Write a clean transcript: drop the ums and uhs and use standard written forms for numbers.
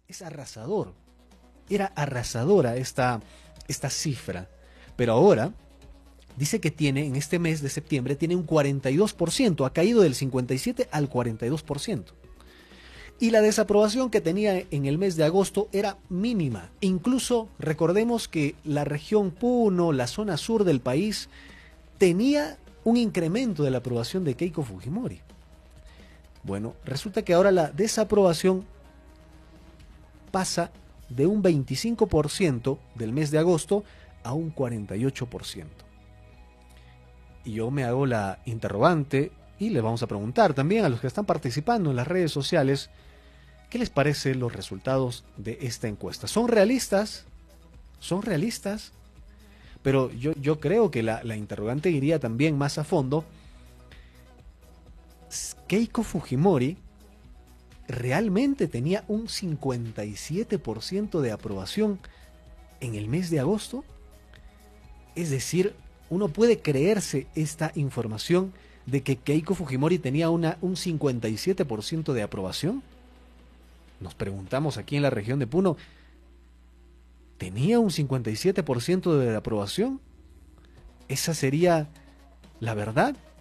Es arrasador. Era arrasadora esta cifra. Pero ahora dice que tiene, en este mes de septiembre, tiene un 42%. Ha caído del 57% al 42%. Y la desaprobación que tenía en el mes de agosto era mínima. Incluso recordemos que la región Puno, la zona sur del país, tenía un incremento de la aprobación de Keiko Fujimori. Bueno, resulta que ahora la desaprobación pasa de un 25% del mes de agosto a un 48%. Y yo me hago la interrogante y le vamos a preguntar también a los que están participando en las redes sociales, ¿qué les parecen los resultados de esta encuesta? ¿Son realistas? ¿Son realistas? Pero yo creo que la interrogante iría también más a fondo. Keiko Fujimori realmente tenía un 57% de aprobación en el mes de agosto. Es decir, uno puede creerse esta información de que Keiko Fujimori tenía un 57% de aprobación. Nos preguntamos aquí en la región de Puno, ¿tenía un 57% de aprobación? ¿Esa sería la verdad?